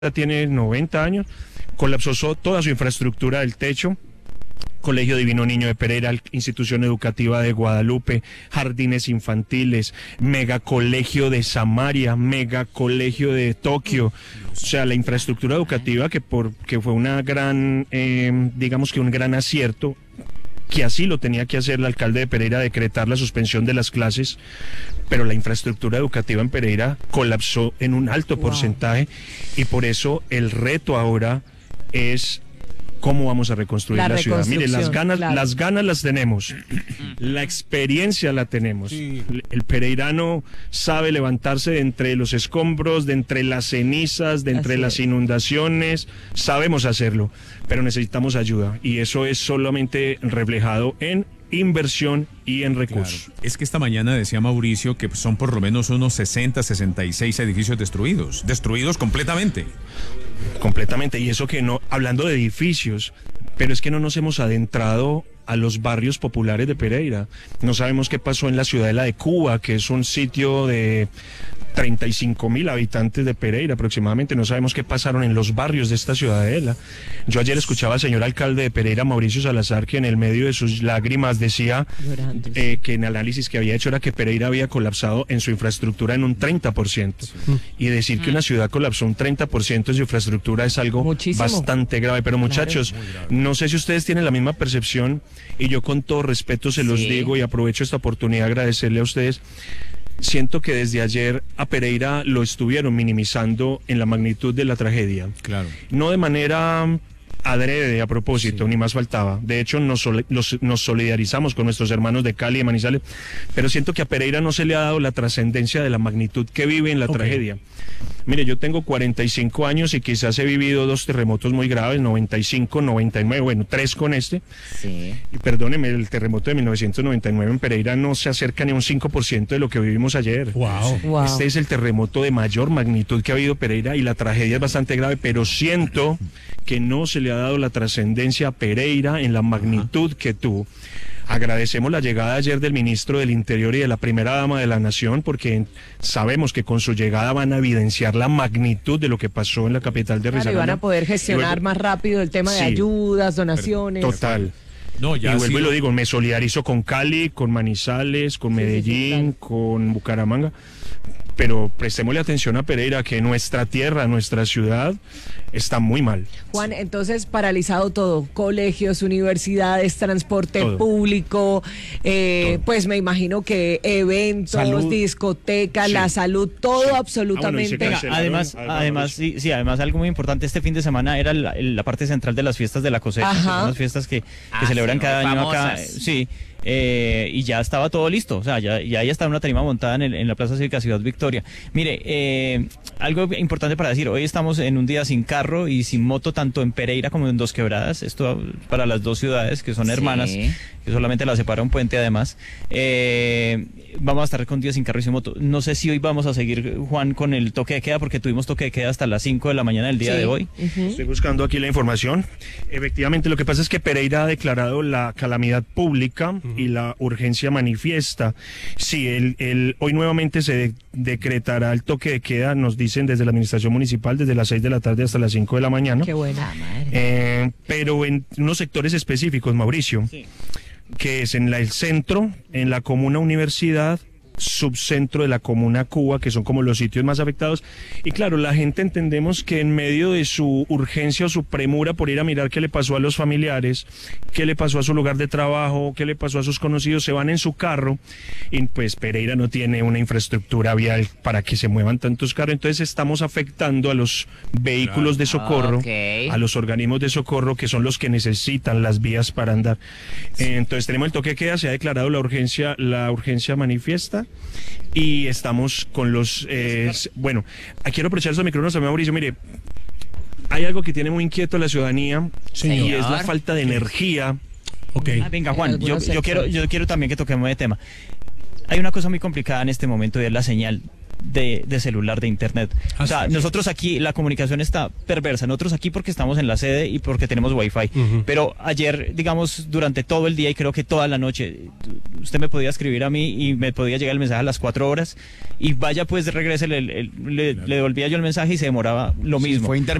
tiene 90 años, colapsó toda su infraestructura del techo. Colegio Divino Niño de Pereira, Institución Educativa de Guadalupe, jardines infantiles, megacolegio de Samaria, megacolegio de Tokio. O sea, la infraestructura educativa que fue una gran, digamos que un gran acierto, que así lo tenía que hacer el alcalde de Pereira, decretar la suspensión de las clases, pero la infraestructura educativa en Pereira colapsó en un alto porcentaje, y por eso el reto ahora es cómo vamos a reconstruir la ciudad. Mire, las ganas las tenemos, la experiencia la tenemos. Sí. El pereirano sabe levantarse de entre los escombros, de entre las cenizas, de entre las inundaciones, sabemos hacerlo, pero necesitamos ayuda, y eso es solamente reflejado en inversión y en recursos. Claro. Es que esta mañana decía Mauricio que son por lo menos unos 66 edificios destruidos completamente. Completamente, y eso que no, hablando de edificios, pero es que no nos hemos adentrado a los barrios populares de Pereira. No sabemos qué pasó en la ciudadela de Cuba, que es un sitio de 35.000 habitantes de Pereira aproximadamente. No sabemos qué pasaron en los barrios de esta ciudadela. Yo ayer escuchaba al señor alcalde de Pereira, Mauricio Salazar, que en el medio de sus lágrimas decía que en el análisis que había hecho era que Pereira había colapsado en su infraestructura en un 30%. Sí. Y decir que una ciudad colapsó un 30% en su infraestructura es algo bastante grave. Pero muchachos, no sé si ustedes tienen la misma percepción, y yo con todo respeto se los digo, y aprovecho esta oportunidad de agradecerle a ustedes. Siento que desde ayer a Pereira lo estuvieron minimizando en la magnitud de la tragedia. Claro. No de manera adrede, a propósito, ni más faltaba. De hecho, nos solidarizamos con nuestros hermanos de Cali y de Manizales, pero siento que a Pereira no se le ha dado la trascendencia de la magnitud que vive en la tragedia. Mire, yo tengo 45 años y quizás he vivido 2 terremotos muy graves, 95, 99, bueno, 3 con este. Sí. Y perdóneme, el terremoto de 1999 en Pereira no se acerca ni a un 5% de lo que vivimos ayer. Wow. Este es el terremoto de mayor magnitud que ha habido Pereira, y la tragedia es bastante grave, pero siento que no se le ha dado la trascendencia a Pereira en la magnitud que tuvo. Agradecemos la llegada ayer del ministro del Interior y de la primera dama de la Nación, porque sabemos que con su llegada van a evidenciar la magnitud de lo que pasó en la capital de Risaralda. Y van a poder gestionar más rápido el tema de ayudas, donaciones. Total. No, ya y vuelvo y lo digo, me solidarizo con Cali, con Manizales, con Medellín, con Bucaramanga, pero prestémosle atención a Pereira, que nuestra tierra, nuestra ciudad está muy mal. Juan, entonces paralizado todo, colegios, universidades, transporte público, pues me imagino que eventos, discotecas, la salud, todo absolutamente. Además, algo muy importante, este fin de semana era la parte central de las fiestas de la cosecha, que son unas fiestas que celebran cada año acá. Y ya estaba todo listo, o sea, ya está una tarima montada en la Plaza Cívica Ciudad Victoria. Mire, algo importante para decir, hoy estamos en un día sin carro y sin moto, tanto en Pereira como en Dos Quebradas, esto para las dos ciudades que son hermanas, que solamente las separa un puente además. Vamos a estar con días sin carro y sin moto. No sé si hoy vamos a seguir, Juan, con el toque de queda, porque tuvimos toque de queda hasta las 5 de la mañana del día de hoy. Estoy buscando aquí la información. Efectivamente, lo que pasa es que Pereira ha declarado la calamidad pública y la urgencia manifiesta. Sí, hoy nuevamente se decretará el toque de queda, nos dicen desde la administración municipal, desde las 6 de la tarde hasta las 5 de la mañana. Qué buena madre. Pero en unos sectores específicos, Mauricio, que es en el centro, en la comuna Universidad, subcentro de la comuna Cuba, que son como los sitios más afectados. Y claro, la gente entendemos que en medio de su urgencia o su premura por ir a mirar qué le pasó a los familiares, qué le pasó a su lugar de trabajo, qué le pasó a sus conocidos, se van en su carro, y pues Pereira no tiene una infraestructura vial para que se muevan tantos carros. Entonces estamos afectando a los vehículos de socorro, a los organismos de socorro, que son los que necesitan las vías para andar. Entonces tenemos el toque de queda, se ha declarado la urgencia manifiesta, y estamos con los... bueno, quiero aprovechar estos micrófonos también, Mauricio. Mire, hay algo que tiene muy inquieto a la ciudadanía, y es la falta de energía. Venga, Juan, yo quiero también que toquemos de tema. Hay una cosa muy complicada en este momento, y es la señal. de celular, de internet. O sea, nosotros aquí la comunicación está perversa, nosotros aquí porque estamos en la sede y porque tenemos wifi, pero ayer, digamos, durante todo el día y creo que toda la noche, usted me podía escribir a mí y me podía llegar el mensaje a las 4 horas y vaya pues regrese, le devolvía yo el mensaje y se demoraba lo mismo. Fue